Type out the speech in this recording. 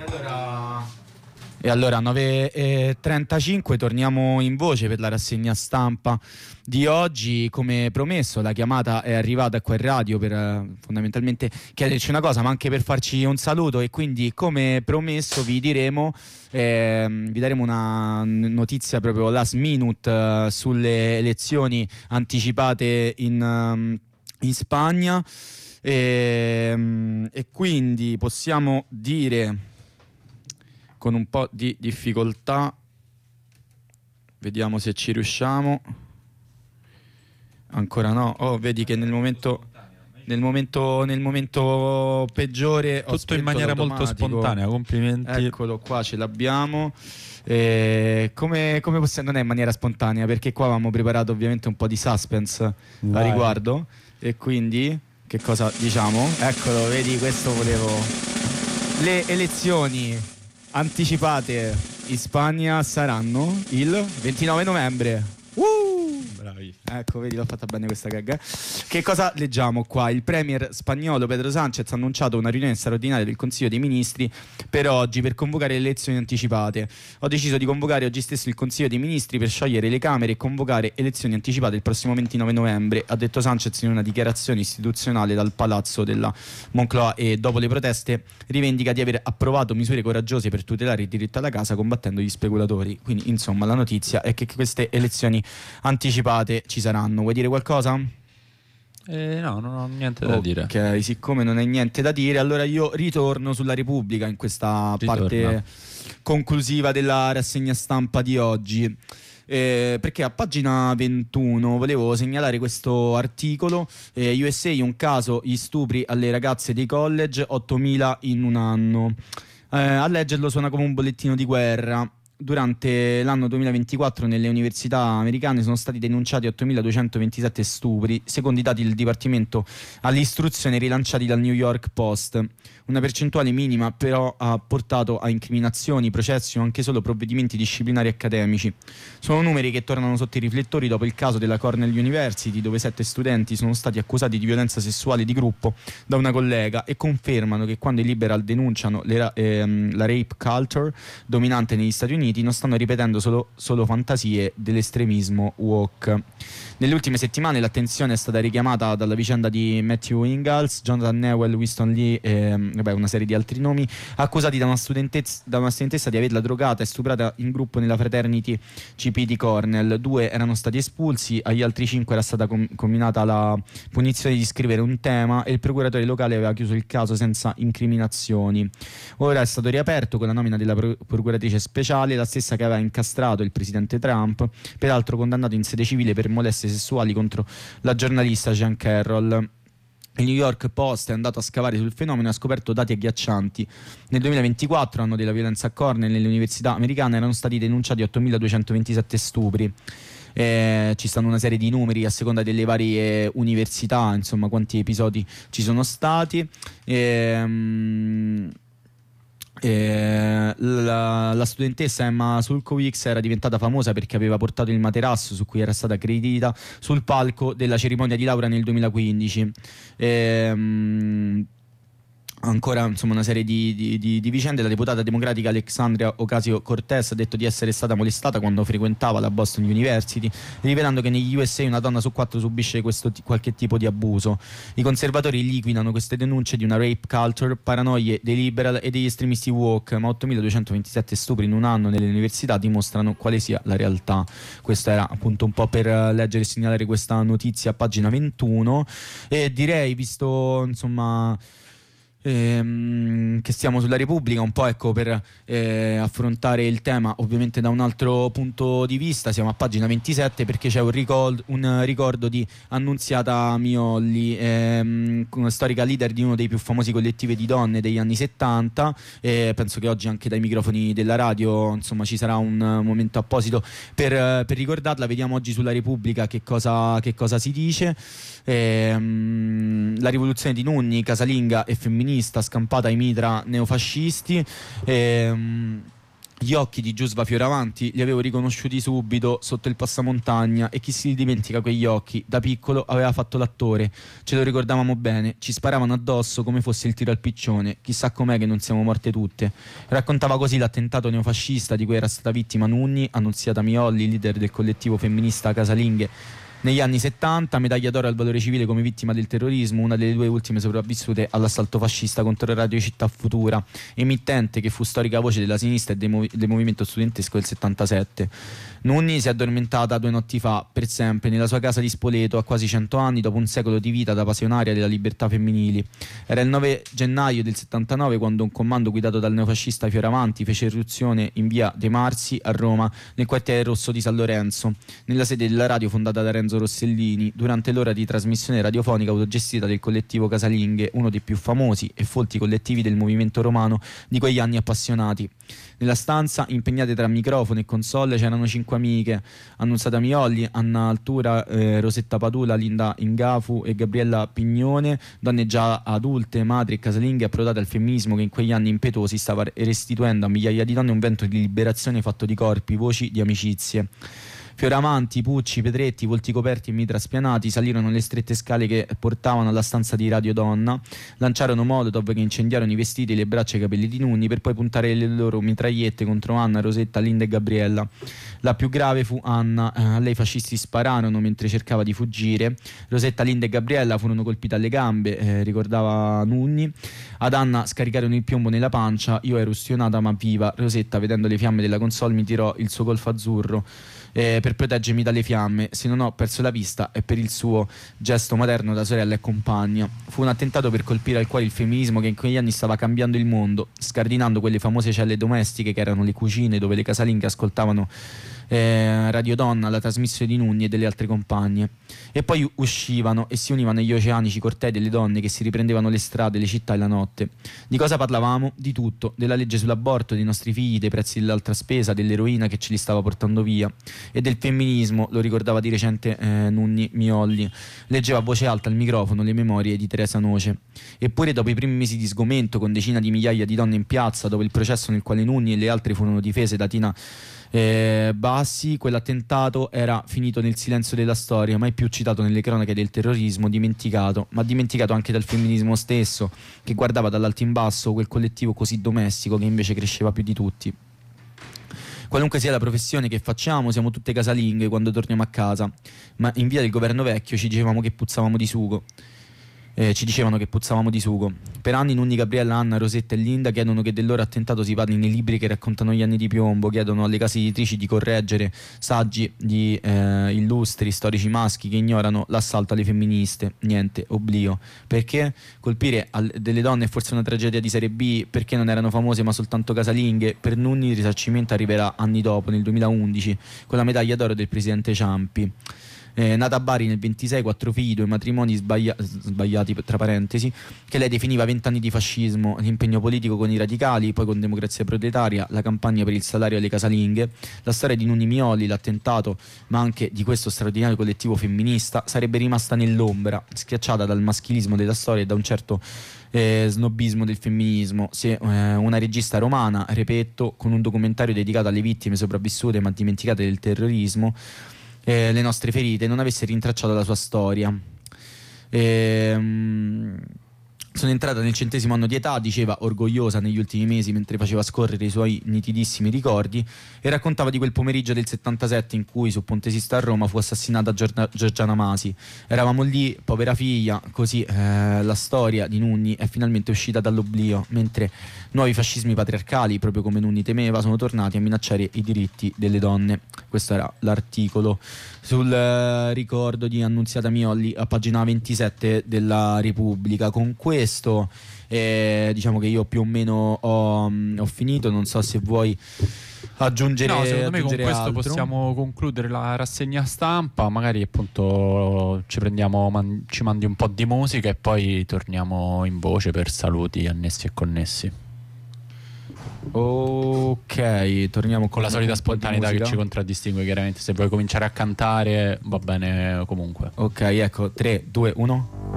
E allora 9:35 torniamo in voce per la rassegna stampa di oggi. Come promesso, la chiamata è arrivata qua in radio per fondamentalmente chiederci una cosa, ma anche per farci un saluto, e quindi come promesso vi daremo una notizia proprio last minute sulle elezioni anticipate in Spagna, e quindi possiamo dire con un po' di difficoltà, vediamo se ci riusciamo. Ancora no. Oh, vedi che nel momento peggiore tutto in maniera molto spontanea. Complimenti. Eccolo qua, ce l'abbiamo. Come possiamo? Non è in maniera spontanea, perché qua avevamo preparato ovviamente un po' di suspense a riguardo, e quindi che cosa diciamo? Eccolo, vedi, questo volevo. Le elezioni anticipate in Spagna saranno il 29 novembre. Bravi. Ecco, vedi, l'ho fatta bene questa gag. Che cosa leggiamo qua? Il premier spagnolo Pedro Sánchez ha annunciato una riunione straordinaria del Consiglio dei Ministri per oggi per convocare le elezioni anticipate. Ho deciso di convocare oggi stesso il Consiglio dei Ministri per sciogliere le Camere e convocare elezioni anticipate il prossimo 29 novembre, ha detto Sánchez in una dichiarazione istituzionale dal palazzo della Moncloa, e dopo le proteste rivendica di aver approvato misure coraggiose per tutelare il diritto alla casa combattendo gli speculatori. Quindi insomma la notizia è che queste elezioni anticipate ci saranno. Vuoi dire qualcosa? No, non ho niente da dire. Ok, siccome non hai niente da dire, allora io ritorno sulla Repubblica in questa parte conclusiva della rassegna stampa di oggi. Perché a pagina 21 volevo segnalare questo articolo, USA, un caso, gli stupri alle ragazze dei college, 8.000 in un anno. A leggerlo suona come un bollettino di guerra. Durante l'anno 2024 nelle università americane sono stati denunciati 8.227 stupri, secondo i dati del Dipartimento all'istruzione rilanciati dal New York Post. Una percentuale minima però ha portato a incriminazioni, processi o anche solo provvedimenti disciplinari accademici. Sono numeri che tornano sotto i riflettori dopo il caso della Cornell University, dove 7 studenti sono stati accusati di violenza sessuale di gruppo da una collega, e confermano che quando i liberal denunciano la rape culture dominante negli Stati Uniti non stanno ripetendo solo fantasie dell'estremismo woke. Nelle ultime settimane l'attenzione è stata richiamata dalla vicenda di Matthew Ingalls, Jonathan Newell, Winston Lee e una serie di altri nomi, accusati da una studentessa di averla drogata e stuprata in gruppo nella fraternity CP di Cornell. 2 erano stati espulsi, agli altri 5 era stata comminata la punizione di scrivere un tema, e il procuratore locale aveva chiuso il caso senza incriminazioni. Ora è stato riaperto con la nomina della procuratrice speciale, la stessa che aveva incastrato il presidente Trump, peraltro condannato in sede civile per molestie sessuali contro la giornalista Jean Carroll. Il New York Post è andato a scavare sul fenomeno e ha scoperto dati agghiaccianti. Nel 2024, anno della violenza a Cornell, nelle università americane erano stati denunciati 8.227 stupri. Ci stanno una serie di numeri a seconda delle varie università, insomma quanti episodi ci sono stati. La studentessa Emma Sulkovics era diventata famosa perché aveva portato il materasso su cui era stata aggredita sul palco della cerimonia di laurea nel 2015. Ancora insomma una serie di vicende. La deputata democratica Alexandria Ocasio-Cortez ha detto di essere stata molestata quando frequentava la Boston University, rivelando che negli USA una donna su 4 subisce qualche tipo di abuso. I conservatori liquidano queste denunce di una rape culture, paranoie dei liberal e degli estremisti woke, ma 8.227 stupri in un anno nelle università dimostrano quale sia la realtà. Questo era appunto un po' per leggere e segnalare questa notizia a pagina 21, e direi, visto insomma che stiamo sulla Repubblica, un po' per affrontare il tema ovviamente da un altro punto di vista, siamo a pagina 27 perché c'è un ricordo di Annunziata Miolli, una storica leader di uno dei più famosi collettivi di donne degli anni 70, penso che oggi anche dai microfoni della radio insomma ci sarà un momento apposito per ricordarla. Vediamo oggi sulla Repubblica che cosa si dice. La rivoluzione di Nunni, casalinga e femminista, scampata ai mitra neofascisti. Gli occhi di Giusva Fioravanti li avevo riconosciuti subito sotto il passamontagna, e chi si dimentica quegli occhi? Da piccolo aveva fatto l'attore, ce lo ricordavamo bene, ci sparavano addosso come fosse il tiro al piccione, chissà com'è che non siamo morte tutte. Raccontava così l'attentato neofascista di cui era stata vittima Nunni, Annunziata Miolli, leader del collettivo femminista Casalinghe. Negli anni 70, medaglia d'oro al valore civile come vittima del terrorismo, una delle 2 ultime sopravvissute all'assalto fascista contro Radio Città Futura, emittente che fu storica voce della sinistra e del movimento studentesco del 77. Nunni si è addormentata 2 notti fa, per sempre, nella sua casa di Spoleto, a quasi 100 anni, dopo un secolo di vita da passionaria della libertà femminili. Era il 9 gennaio del 79 quando un comando guidato dal neofascista Fioravanti fece irruzione in via De Marsi a Roma, nel quartiere rosso di San Lorenzo, nella sede della radio fondata da Renzo Rossellini, durante l'ora di trasmissione radiofonica autogestita del collettivo Casalinghe, uno dei più famosi e folti collettivi del movimento romano di quegli anni appassionati. Nella stanza, impegnate tra microfono e console, c'erano 5 amiche: Annunziata Miolli, Anna Altura, Rosetta Padula, Linda Ingafu e Gabriella Pignone, donne già adulte, madri e casalinghe approdate al femminismo che in quegli anni impetuosi stava restituendo a migliaia di donne un vento di liberazione fatto di corpi, voci, di amicizie. Fioravanti, Pucci, Petretti, volti coperti e mitra spianati salirono le strette scale che portavano alla stanza di Radio Donna, lanciarono molotov che incendiarono i vestiti, le braccia e i capelli di Nunni, per poi puntare le loro mitragliette contro Anna, Rosetta, Linda e Gabriella. La più grave fu Anna, a lei i fascisti spararono mentre cercava di fuggire. Rosetta, Linda e Gabriella furono colpite alle gambe, ricordava Nunni. Ad Anna scaricarono il piombo nella pancia, io ero ustionata ma viva. Rosetta, vedendo le fiamme della console, mi tirò il suo golfo azzurro per proteggermi dalle fiamme. Se non ho perso la vista è per il suo gesto materno da sorella e compagna. Fu un attentato per colpire al cuore il femminismo che in quegli anni stava cambiando il mondo, scardinando quelle famose celle domestiche che erano le cucine dove le casalinghe ascoltavano Radio Donna, la trasmissione di Nunni e delle altre compagne, e poi uscivano e si univano agli oceanici cortei delle donne che si riprendevano le strade, le città e la notte. Di cosa parlavamo? Di tutto: della legge sull'aborto, dei nostri figli, dei prezzi dell'altra spesa, dell'eroina che ce li stava portando via, e del femminismo, lo ricordava di recente Nunni Miolli. Leggeva a voce alta al microfono le memorie di Teresa Noce. Eppure dopo i primi mesi di sgomento, con decine di migliaia di donne in piazza, dopo il processo nel quale Nunni e le altre furono difese da Tina Bassi, quell'attentato era finito nel silenzio della storia, mai più citato nelle cronache del terrorismo, dimenticato, ma dimenticato anche dal femminismo stesso, che guardava dall'alto in basso quel collettivo così domestico che invece cresceva più di tutti. Qualunque sia la professione che facciamo, siamo tutte casalinghe quando torniamo a casa, ma in via del Governo Vecchio ci dicevano che puzzavamo di sugo. Per anni Nunni, Gabriella, Anna, Rosetta e Linda chiedono che del loro attentato si parli nei libri che raccontano gli anni di piombo, chiedono alle case editrici di correggere saggi di illustri storici maschi che ignorano l'assalto alle femministe. Niente, oblio. Perché colpire delle donne è forse una tragedia di serie B? Perché non erano famose ma soltanto casalinghe? Per Nunni il risarcimento arriverà anni dopo, nel 2011, con la medaglia d'oro del presidente Ciampi. Nata a Bari nel 26, 4 figli, 2 matrimoni sbagliati tra parentesi, che lei definiva 20 anni di fascismo, l'impegno politico con i radicali, poi con Democrazia Proletaria, la campagna per il salario alle casalinghe, la storia di Nunni Mioli, l'attentato, ma anche di questo straordinario collettivo femminista, sarebbe rimasta nell'ombra, schiacciata dal maschilismo della storia e da un certo snobismo del femminismo, se una regista romana, Repetto, con un documentario dedicato alle vittime sopravvissute ma dimenticate del terrorismo, le nostre ferite, non avesse rintracciato la sua storia. Sono entrata nel 100° anno di età, diceva, orgogliosa negli ultimi mesi mentre faceva scorrere i suoi nitidissimi ricordi, e raccontava di quel pomeriggio del 77 in cui su Ponte Sisto a Roma fu assassinata Giorgiana Masi. Eravamo lì, povera figlia, così la storia di Nunni è finalmente uscita dall'oblio, mentre nuovi fascismi patriarcali, proprio come Nunni temeva, sono tornati a minacciare i diritti delle donne. Questo era l'articolo sul ricordo di Annunziata Miolli a pagina 27 della Repubblica. Con questo diciamo che io più o meno ho finito, non so se vuoi aggiungere. No, secondo me con questo altro. possiamo concludere la rassegna stampa, magari appunto ci mandi un po' di musica e poi torniamo in voce per saluti annessi e connessi. Ok, torniamo con la solita spontaneità che ci contraddistingue, chiaramente. Se vuoi cominciare a cantare va bene comunque. Ok, ecco, 3, 2, 1.